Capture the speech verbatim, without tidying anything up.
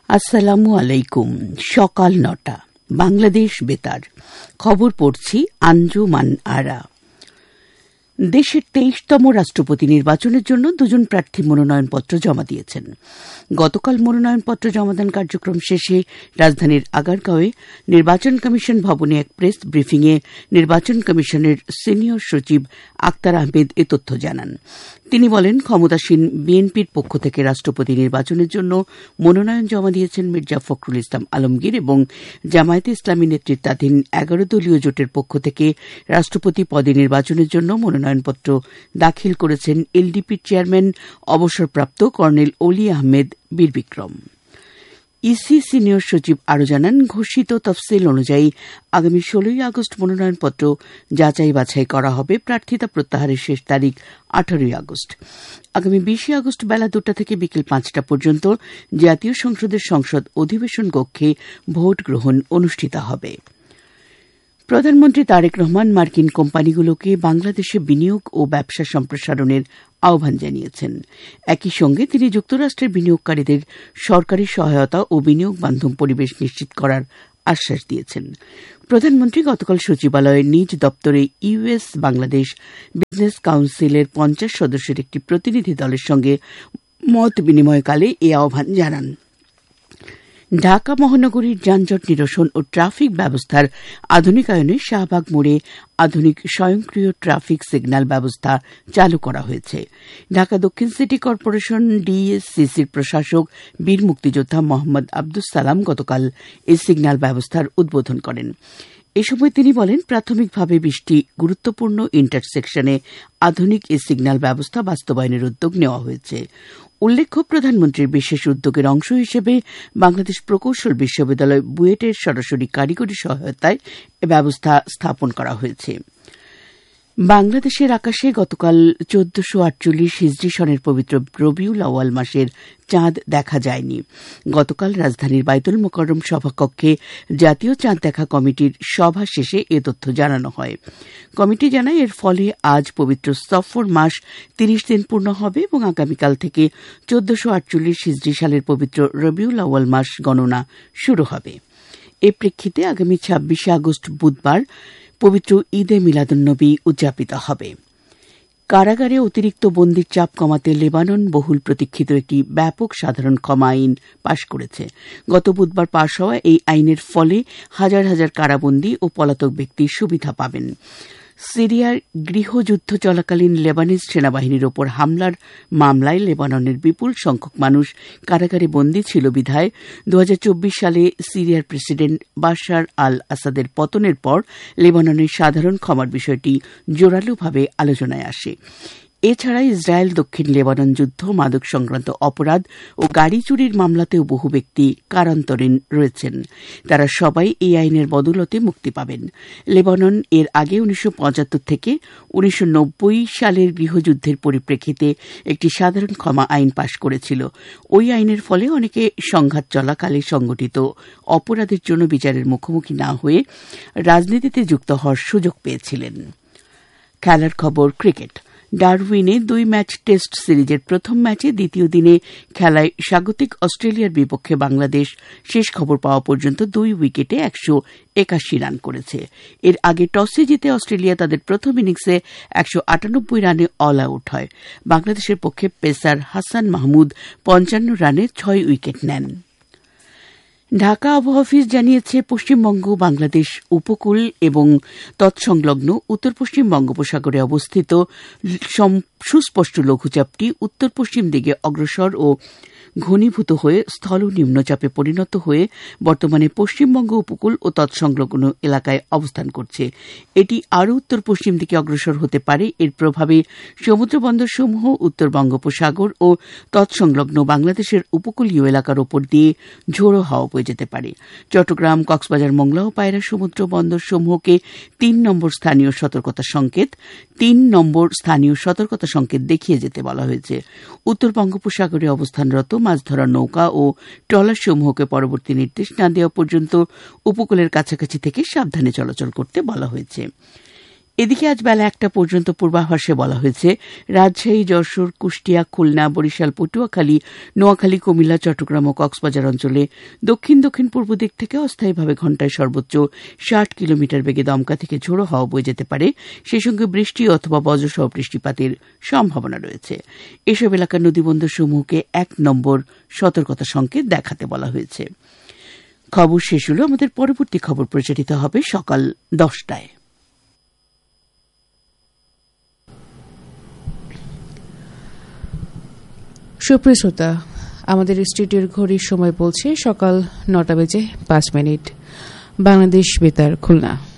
আসসালামু আলাইকুম। সকাল নটা, বাংলাদেশ বেতার খবর পড়ছি আঞ্জুমান আরা। দেশের তেইশতম রাষ্ট্রপতি নির্বাচনের জন্য দুজন প্রার্থী মনোনয়নপত্র জমা দিয়েছেন। গতকাল মনোনয়নপত্র জমাদান কার্যক্রম শেষে রাজধানীর আগারগাঁওয়ে নির্বাচন কমিশন ভবনে এক প্রেস ব্রিফিংয়ে নির্বাচন কমিশনের সিনিয়র সচিব আক্তার আহমেদ এ তথ্য জানান। তিনি বলেন, ক্ষমতাসীন বিএনপির পক্ষ থেকে রাষ্ট্রপতি নির্বাচনের জন্য মনোনয়ন জমা দিয়েছেন মির্জা ফখরুল ইসলাম আলমগীর এবং জামায়াতে ইসলামী নেতৃত্বাধীন এগারো দলীয় জোটের পক্ষ থেকে রাষ্ট্রপতি পদে নির্বাচনের জন্য মনোনয়নপত্র দাখিল করেছেন এলডিপির চেয়ারম্যান অবসরপ্রাপ্ত কর্নেল অলি আহমেদ বীর বিক্রম। ইসি সিনিয়র সচিব আরও জানান, ঘোষিত তফসিল অনুযায়ী আগামী ষোলোই আগস্ট মনোনয়নপত্র যাচাই বাছাই করা হবে। প্রার্থিতা প্রত্যাহারের শেষ তারিখ আঠারোই আগস্ট। আগামী বিশে আগস্ট বেলা দুটা থেকে বিকেল পাঁচটা পর্যন্ত জাতীয় সংসদের সংসদ অধিবেশন কক্ষে ভোট গ্রহণ অনুষ্ঠিত হবে। প্রধানমন্ত্রী তারেক রহমান মার্কিন কোম্পানিগুলোকে বাংলাদেশে বিনিয়োগ ও ব্যবসা সম্প্রসারণের আহ্বান জানিয়েছেন। একই সঙ্গে তিনি যুক্তরাষ্ট্রের বিনিয়োগকারীদের সরকারি সহায়তা ও বিনিয়োগ বান্ধব পরিবেশ নিশ্চিত করার আশ্বাস দিয়েছেন। প্রধানমন্ত্রী গতকাল সচিবালয়ে নিজ দপ্তরে ইউএস বাংলাদেশ বিজনেস কাউন্সিলের পঞ্চাশ সদস্যের একটি প্রতিনিধি দলের সঙ্গে মত বিনিময়কালে এই আহ্বান জানান। ঢাকা মহানগরীর যানজট নিরসন ও ট্রাফিক ব্যবস্থার আধুনিকায়নে শাহবাগ মোড়ে আধুনিক স্বয়ংক্রিয় ট্রাফিক সিগন্যাল ব্যবস্থা চালু করা হয়েছে। ঢাকা দক্ষিণ সিটি কর্পোরেশন ডিএসসিসির প্রশাসক বীর মুক্তিযোদ্ধা মোহাম্মদ আব্দুস সালাম গতকাল এই সিগন্যাল ব্যবস্থার উদ্বোধন করেন। এ সময় তিনি বলেন, প্রাথমিকভাবে বিশটি গুরুত্বপূর্ণ ইন্টারসেকশনে আধুনিক এই সিগন্যাল ব্যবস্থা বাস্তবায়নের উদ্যোগ নেওয়া হয়েছে। উল্লেখ্য, প্রধানমন্ত্রীর বিশেষ উদ্যোগের অংশ হিসেবে বাংলাদেশ প্রকৌশল বিশ্ববিদ্যালয় বুয়েটের সরাসরি কারিগরি সহায়তায় এ ব্যবস্থা স্থাপন করা হয়েছে। বাংলাদেশের আকাশে গতকাল চোদ্দশো আটচল্লিশ হিজরি সনের পবিত্র রবিউল আউয়াল মাসের চাঁদ দেখা যায়নি। গতকাল রাজধানীর বাইতুল মোকাররম সভাকক্ষে জাতীয় চাঁদ দেখা কমিটির সভা শেষে এ তথ্য জানানো হয়। কমিটি জানায়, এর ফলে আজ পবিত্র সফর মাস তিরিশ দিন পূর্ণ হবে এবং আগামীকাল থেকে চোদ্দশো আটচল্লিশ হিজরি সালের পবিত্র রবিউল আউয়াল মাস গণনা শুরু হবে। এ প্রেক্ষিতে আগামী ছাব্বিশে আগস্ট বুধবার পবিত্র ঈদে মিলাদুন্নবী উদযাপিত হবে। কারাগারে অতিরিক্ত বন্দির চাপ কমাতে লেবানন বহুল প্রতীক্ষিত একটি ব্যাপক সাধারণ ক্ষমা আইন পাশ করেছে। গত বুধবার পাশ হওয়া এই আইনের ফলে হাজার হাজার কারাবন্দী ও পলাতক ব্যক্তি সুবিধা পাবেন। সিরিয়ার গৃহযুদ্ধ চলাকালীন লেবানিজ সেনাবাহিনীর ওপর হামলার মামলায় লেবাননের বিপুল সংখ্যক মানুষ কারাগারে বন্দী ছিল বিধায় দু হাজার চব্বিশ সালে সিরিয়ার প্রেসিডেন্ট বাশার আল আসাদের পতনের পর লেবাননের সাধারণ ক্ষমার বিষয়টি জোরালোভাবে আলোচনায় আসে। এছাড়া ইসরায়েল দক্ষিণ লেবানন যুদ্ধ, মাদক সংক্রান্ত অপরাধ ও গাড়ি চুরির মামলাতেও বহু ব্যক্তি কারান্তরীণ রয়েছেন। তারা সবাই এই আইনের বদৌলতে মুক্তি পাবেন। লেবানন এর আগে উনিশশো পঁচাত্তর থেকে উনিশশো নব্বই সালের গৃহযুদ্ধের পরিপ্রেক্ষিতে একটি সাধারণ ক্ষমা আইন পাশ করেছিল। ওই আইনের ফলে অনেকে সংঘাত চলাকালে সংগঠিত অপরাধের জন্য বিচারের মুখোমুখি না হয়ে রাজনীতিতে যুক্ত হওয়ার সুযোগ পেয়েছিলেন। খেলার খবর, ক্রিকেট। ডারউইনে দুই ম্যাচ টেস্ট সিরিজের প্রথম ম্যাচে দ্বিতীয় দিনে খেলায় স্বাগতিক অস্ট্রেলিয়ার বিপক্ষে বাংলাদেশ শেষ খবর পাওয়া পর্যন্ত দুই উইকেটে একশো একাশি রান করেছে। এর আগে টসে জিতে অস্ট্রেলিয়া তাদের প্রথম ইনিংসে একশো আটানব্বই রানে অল আউট হয়। বাংলাদেশের পক্ষে পেসার হাসান মাহমুদ পঞ্চান্ন রানে ছয় উইকেট নেন। ঢাকা আবহাওয়া অফিস জানিয়েছে, পশ্চিমবঙ্গ, বাংলাদেশ উপকূল এবং তৎসংলগ্ন উত্তর পশ্চিম বঙ্গোপসাগরে অবস্থিত সুস্পষ্ট লঘুচাপটি উত্তর পশ্চিম দিকে অগ্রসর ও ঘনীভূত হয়ে স্থল নিম্নচাপে পরিণত হয়ে বর্তমানে পশ্চিমবঙ্গ উপকূল ও তৎসংলগ্ন এলাকায় অবস্থান করছে। এটি আরও উত্তর পশ্চিম দিকে অগ্রসর হতে পারে। এর প্রভাবে সমুদ্র বন্দরসমূহ উত্তর বঙ্গোপসাগর ও তৎসংলগ্ন বাংলাদেশের উপকূলীয় এলাকার ওপর দিয়ে ঝোড়ো হাওয়া বয়ে যেতে পারে। চট্টগ্রাম, কক্সবাজার, মোংলা ও পায়রা সমুদ্র বন্দরসমূহকে তিন নম্বর স্থানীয় সতর্কতা সংকেত তিন নম্বর স্থানীয় সতর্কতা সংকেত দেখিয়ে যেতে বলা হয়েছে। উত্তর বঙ্গোপসাগরে অবস্থানরত মাছ ধরার নৌকা ও ট্রলার সমূহকে পরবর্তী নির্দেশ না দেওয়া পর্যন্ত উপকূলের কাছাকাছি থেকে সাবধানে চলাচল করতে বলা হয়েছে। এদিকে আজ বেলা একটা পর্যন্ত পূর্বাভাসে বলা হয়েছে রাজশাহী, যশোর, কুষ্টিয়া, খুলনা, বরিশাল, পটুয়াখালী, নোয়াখালী, কুমিল্লা, চট্টগ্রাম ও কক্সবাজার অঞ্চলে দক্ষিণ দক্ষিণ পূর্ব দিক থেকে অস্থায়ীভাবে ঘণ্টায় সর্বোচ্চ ষাট কিলোমিটার বেগে দমকা থেকে ঝোড়ো হাওয়া বয়ে যেতে পারে। সেই সঙ্গে বৃষ্টি অথবা বজ্রসহ বৃষ্টিপাতের সম্ভাবনা রয়েছে। এসব এলাকার নদীবন্দরসমূহকে এক নম্বর সতর্কতা সংকেত দেখাতে বলা হয়েছে। খবর শেষ হল। আমাদের পরবর্তী খবর প্রচারিত হবে সকাল দশটায়। সুপ্রিয় শ্রোতা, আমাদের স্টুডিওর ঘড়ির সময় বলছে সকাল নটা বেজে পাঁচ মিনিট। বাংলাদেশ বেতার, খুলনা।